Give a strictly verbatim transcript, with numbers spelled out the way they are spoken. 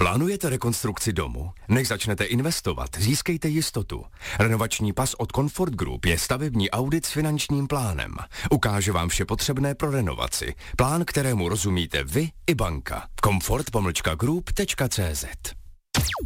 Plánujete rekonstrukci domu? Než začnete investovat, získejte jistotu. Renovační pas od Comfort Group je stavební audit s finančním plánem. Ukáže vám vše potřebné pro renovaci. Plán, kterému rozumíte vy i banka. Comfort pomlčka group tečka cé zet